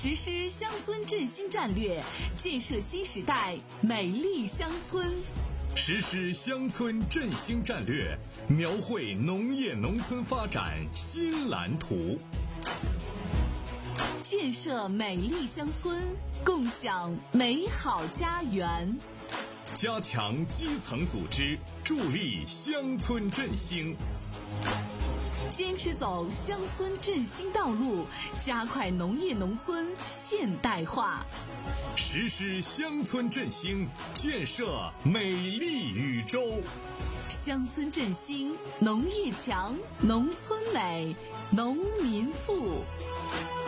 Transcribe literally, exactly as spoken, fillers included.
实施乡村振兴战略，建设新时代美丽乡村。 实施乡村振兴战略，描绘农业农村发展新蓝图。 建设美丽乡村，共享美好家园。 加强基层组织，助力乡村振兴。 坚持走乡村振兴道路，加快农业农村现代化。 实施乡村振兴，建设美丽宇宙。 乡村振兴，农业强，农村美，农民富。